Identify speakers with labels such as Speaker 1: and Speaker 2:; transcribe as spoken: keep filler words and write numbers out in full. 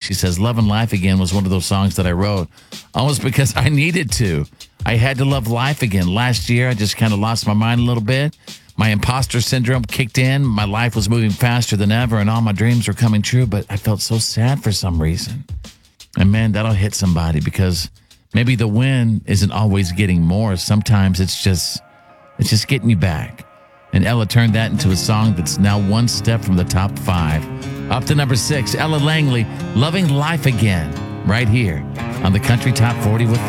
Speaker 1: She says, Loving Life Again was one of those songs that I wrote almost because I needed to. I had to love life again. Last year, I just kind of lost my mind a little bit. My imposter syndrome kicked in. My life was moving faster than ever, and all my dreams were coming true, but I felt so sad for some reason. And man, that'll hit somebody because maybe the win isn't always getting more. Sometimes it's just it's just getting you back. And Ella turned that into a song that's now one step from the top five. Up to number six, Ella Langley, Loving Life Again, right here on the Country Top forty with